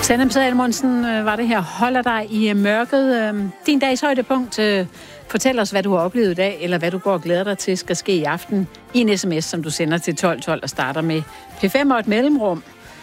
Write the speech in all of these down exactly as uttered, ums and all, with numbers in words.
Sannem Salomonsen var det her. Holder dig i mørket. Din dags højdepunkt. Fortæl os, hvad du har oplevet i dag, eller hvad du går og glæder dig til, skal ske i aften i en sms, som du sender til tolv tolv og starter med P fem og et mellemrum.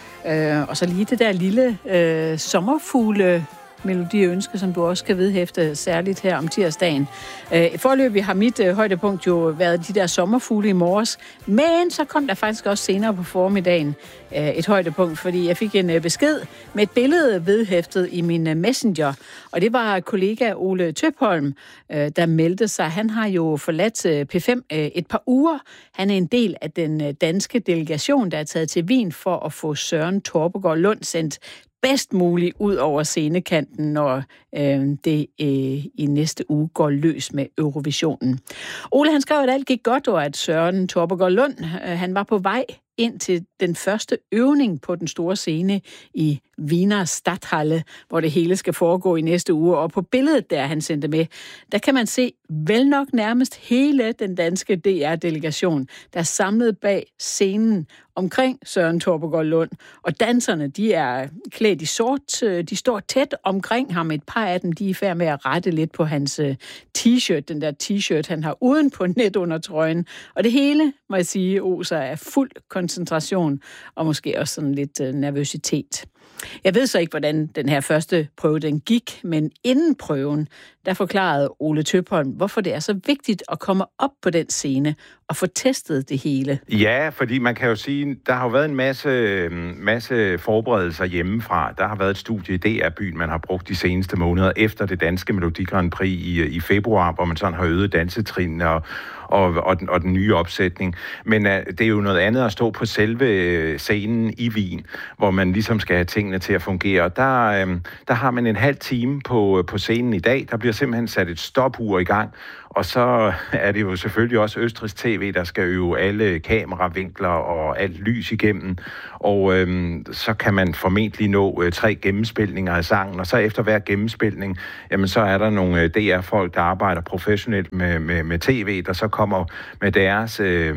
Og så lige det der lille øh, sommerfugle melodiønske, som du også kan vedhæfte særligt her om tirsdagen. I forløbig har mit øh, højdepunkt jo været de der sommerfugle i morges, men så kom der faktisk også senere på formiddagen øh, et højdepunkt, fordi jeg fik en øh, besked med et billede vedhæftet i min øh, messenger, og det var kollega Ole Tøpholm, øh, der meldte sig. Han har jo forladt øh, P fem øh, et par uger. Han er en del af den øh, danske delegation, der er taget til Wien for at få Søren Torpegaard Lund sendt bedst muligt ud over scenekanten, når øh, det øh, i næste uge går løs med Eurovisionen. Ole, han skrev, at alt gik godt, og at Søren Torpegaard Lund, øh, han var på vej ind til den første øvning på den store scene i Wiener Stadthalle, hvor det hele skal foregå i næste uge. Og på billedet, der han sendte med, der kan man se vel nok nærmest hele den danske D R-delegation, der er samlet bag scenen omkring Søren Torpegaard Lund. Og danserne, de er klædt i sort, de står tæt omkring ham. Et par af dem, de er i færd med at rette lidt på hans t-shirt, den der t-shirt, han har uden på net under trøjen. Og det hele, må jeg sige, oser er fuld koncentration og måske også sådan lidt nervøsitet. Jeg ved så ikke, hvordan den her første prøve den gik, men inden prøven, der forklarede Ole Tøpholm, hvorfor det er så vigtigt at komme op på den scene og få testet det hele. Ja, fordi man kan jo sige, der har jo været en masse, masse forberedelser hjemmefra. Der har været et studie i D R-byen, man har brugt de seneste måneder efter det danske Melodi Grand Prix i, i februar, hvor man sådan har øget dansetrin og Og, og, den, og den nye opsætning. Men uh, det er jo noget andet at stå på selve scenen i Wien, hvor man ligesom skal have tingene til at fungere. Der, uh, der har man en halv time på, på scenen i dag. Der bliver simpelthen sat et stopur i gang, og så er det jo selvfølgelig også Østrigs T V, der skal øve alle kameravinkler og alt lys igennem. Og øhm, så kan man formentlig nå øh, tre gennemspilninger af sangen, og så efter hver gennemspilning, jamen så er der nogle øh, D R-folk, der arbejder professionelt med, med, med T V, der så kommer med deres øh,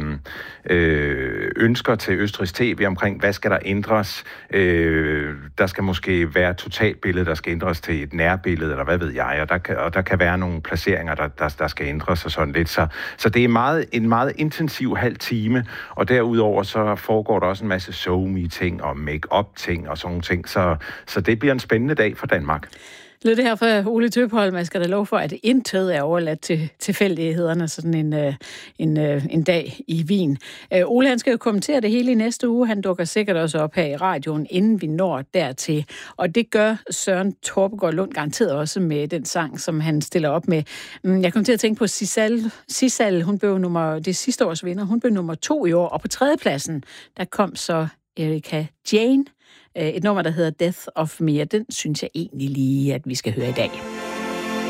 øh, ønsker til Østrigs T V omkring, hvad skal der ændres. Øh, der skal måske være et totalbillede, der skal ændres til et nærbillede, eller hvad ved jeg, og der kan, og der kan være nogle placeringer, der, der, der skal ændres og sådan lidt. Så, så det er meget, en meget intensiv halv time, og derudover så foregår der også en masse show-me-ting og make-up-ting og sådan nogle ting, så, så det bliver en spændende dag for Danmark. Lød det her for Ole Tøpholm, jeg skal da lov for, at intet er overladt til tilfældighederne sådan en, en, en dag i Wien. Ole, han skal jo kommentere det hele i næste uge. Han dukker sikkert også op her i radioen, inden vi når dertil. Og det gør Søren Torpegaard Lund garanteret også med den sang, som han stiller op med. Jeg kom til at tænke på Sissal. Sissal, hun blev nummer, det sidste års vinder, hun blev nummer to i år. Og på tredjepladsen, der kom så Erika Jane, et nummer, der hedder Death of Me, og den synes jeg egentlig lige, at vi skal høre i dag.